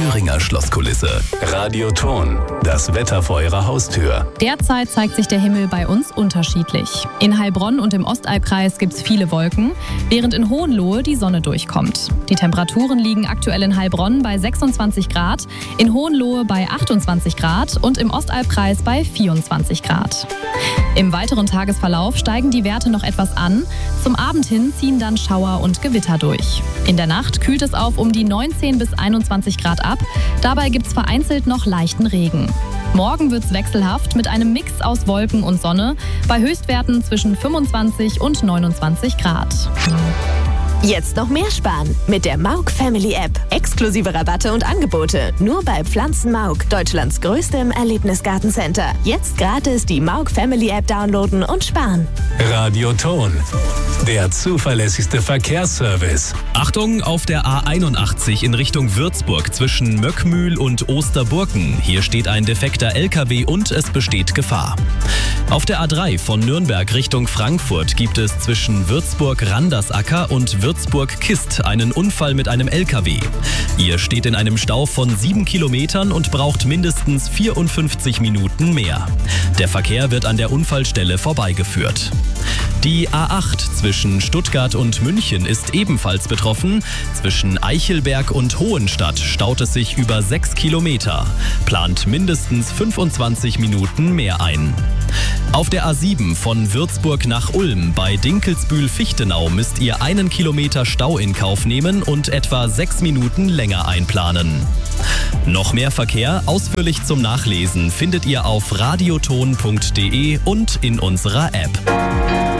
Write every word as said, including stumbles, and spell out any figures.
Thüringer Schlosskulisse. Radioton, das Wetter vor Ihrer Haustür. Derzeit zeigt sich der Himmel bei uns unterschiedlich. In Heilbronn und im Ostalbkreis gibt es viele Wolken, während in Hohenlohe die Sonne durchkommt. Die Temperaturen liegen aktuell in Heilbronn bei sechsundzwanzig Grad, in Hohenlohe bei achtundzwanzig Grad und im Ostalbkreis bei vierundzwanzig Grad. Im weiteren Tagesverlauf steigen die Werte noch etwas an. Zum Abend hin ziehen dann Schauer und Gewitter durch. In der Nacht kühlt es auf um die neunzehn bis einundzwanzig Grad ab. Dabei gibt es vereinzelt noch leichten Regen. Morgen wird es wechselhaft mit einem Mix aus Wolken und Sonne bei Höchstwerten zwischen fünfundzwanzig und neunundzwanzig Grad. Jetzt noch mehr sparen mit der Mauk Family App. Exklusive Rabatte und Angebote nur bei Pflanzen Mauk, Deutschlands größtem Erlebnisgartencenter. Jetzt gratis die Mauk Family App downloaden und sparen. Radioton, der zuverlässigste Verkehrsservice. Achtung, auf der A einundachtzig in Richtung Würzburg zwischen Möckmühl und Osterburken. Hier steht ein defekter L K W und es besteht Gefahr. Auf der A drei von Nürnberg Richtung Frankfurt gibt es zwischen Würzburg-Randersacker und Würzburg-Kist einen Unfall mit einem L K W. Ihr steht in einem Stau von sieben Kilometern und braucht mindestens vierundfünfzig Minuten mehr. Der Verkehr wird an der Unfallstelle vorbeigeführt. Die A acht zwischen Stuttgart und München ist ebenfalls betroffen. Zwischen Eichelberg und Hohenstadt staut es sich über sechs Kilometer. Plant mindestens fünfundzwanzig Minuten mehr ein. Auf der A sieben von Würzburg nach Ulm bei Dinkelsbühl-Fichtenau müsst ihr einen Kilometer Stau in Kauf nehmen und etwa sechs Minuten länger einplanen. Noch mehr Verkehr ausführlich zum Nachlesen findet ihr auf radioton punkt de und in unserer App.